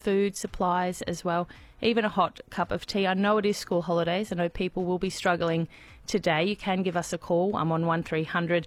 food, supplies as well, even a hot cup of tea. I know it is school holidays. I know people will be struggling today. You can give us a call. I'm on 1300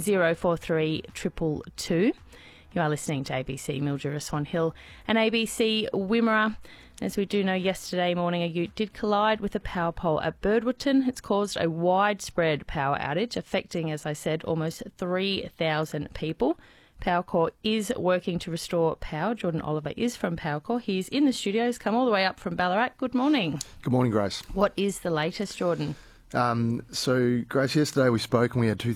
043 222. You are listening to ABC Mildura Swan Hill and ABC Wimmera. As we do know, yesterday morning a ute did collide with a power pole at Birdwoodton. It's caused a widespread power outage, affecting, as I said, almost 3,000 people. Powercor is working to restore power. Jordan Oliver is from Powercor. He's in the studios, come all the way up from Ballarat. Good morning. Good morning, Grace. What is the latest, Jordan? So, Grace, yesterday we spoke and we had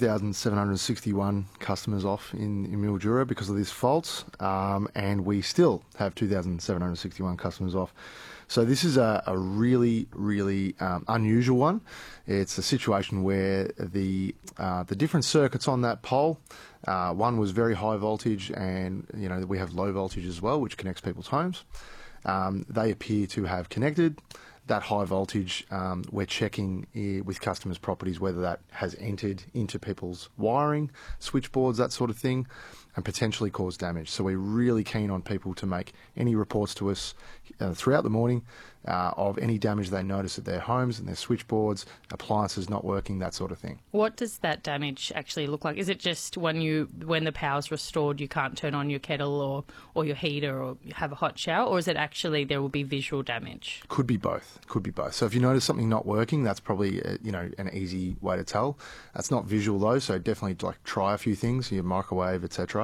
2,761 customers off in Mildura because of this fault, and we still have 2,761 customers off. So this is a really, really unusual one. It's a situation where the different circuits on that pole, one was very high voltage, and we have low voltage as well, which connects people's homes. They appear to have connected. That high voltage, we're checking with customers' properties whether that has entered into people's wiring, switchboards, that sort of thing, and potentially caused damage. So we're really keen on people to make any reports to us throughout the morning of any damage they notice at their homes and their switchboards, appliances not working, that sort of thing. What does that damage actually look like? Is it just when the power's restored, you can't turn on your kettle or your heater or have a hot shower, or is it actually there will be visual damage? Could be both. So if you notice something not working, that's probably an easy way to tell. That's not visual though, so definitely try a few things, your microwave, etc.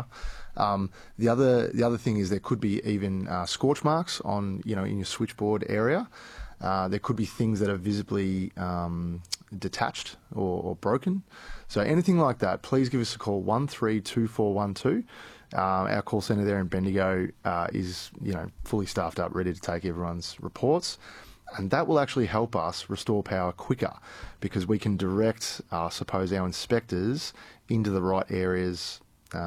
The other thing is there could be even scorch marks on in your switchboard area. There could be things that are visibly detached or broken. So anything like that, please give us a call, 132412. Our call centre there in Bendigo is fully staffed up, ready to take everyone's reports. And that will actually help us restore power quicker because we can direct, our inspectors into the right areas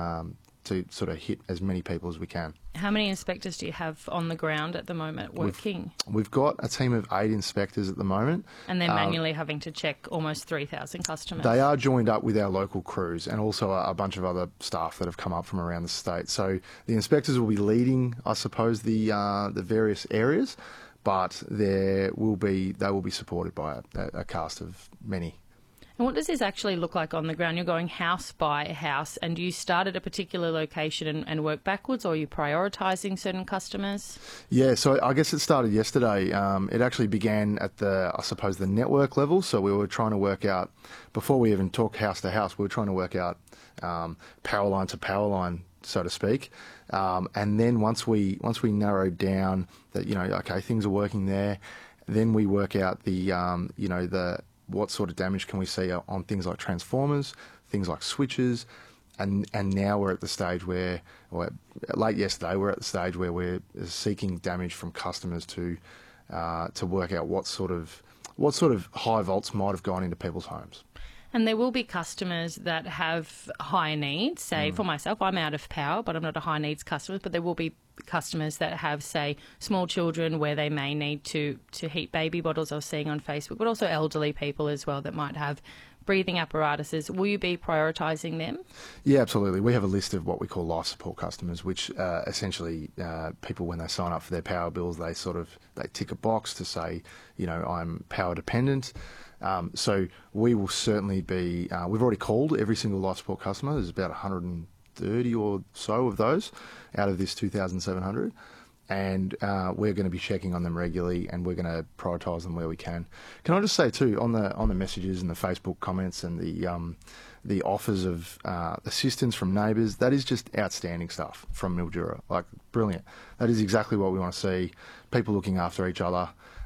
to sort of hit as many people as we can. How many inspectors do you have on the ground at the moment working? We've got a team of 8 inspectors at the moment. And they're manually having to check almost 3,000 customers. They are joined up with our local crews and also a bunch of other staff that have come up from around the state. So the inspectors will be leading, I suppose, the various areas, but they will be supported by a cast of many. And what does this actually look like on the ground? You're going house by house, and do you start at a particular location and work backwards, or are you prioritising certain customers? Yeah, so I guess it started yesterday. It actually began at the network level. So we were trying to work out, before we even talk house to house, we were trying to work out power line to power line, so to speak. And then once we narrowed down that, things are working there, then we work out what sort of damage can we see on things like transformers, things like switches, and now we're at the stage where, late yesterday, we're at the stage where we're seeking damage from customers to work out what sort of high volts might have gone into people's homes. And there will be customers that have high needs. Say, for myself, I'm out of power, but I'm not a high needs customer. But there will be customers that have, say, small children where they may need to heat baby bottles I was seeing on Facebook, but also elderly people as well that might have breathing apparatuses. Will you be prioritising them? Yeah, absolutely. We have a list of what we call life support customers, which essentially people, when they sign up for their power bills, they tick a box to say, I'm power dependent. So we will certainly be, we've already called every single life support customer. There's about 130 or so of those out of this 2,700. And we're going to be checking on them regularly, and we're going to prioritise them where we can. Can I just say too, on the messages and the Facebook comments and the offers of assistance from neighbours, that is just outstanding stuff from Mildura. Brilliant. That is exactly what we want to see. People looking after each other.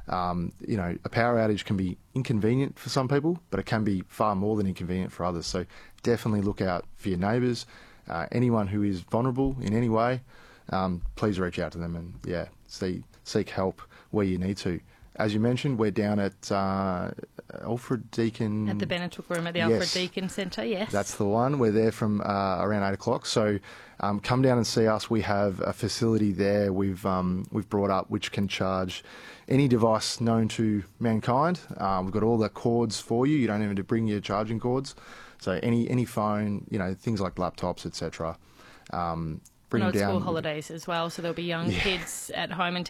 A power outage can be inconvenient for some people, but it can be far more than inconvenient for others. So definitely look out for your neighbours, anyone who is vulnerable in any way. Please reach out to them and seek help where you need to. As you mentioned, we're down at Alfred Deakin. At the Benetwick Room at the Alfred Deakin Centre, yes. That's the one. We're there from around 8 o'clock. So come down and see us. We have a facility there we've brought up which can charge any device known to mankind. We've got all the cords for you. You don't even have to bring your charging cords. So any phone, things like laptops, etc. Bring them down. School holidays as well, so there'll be young kids at home and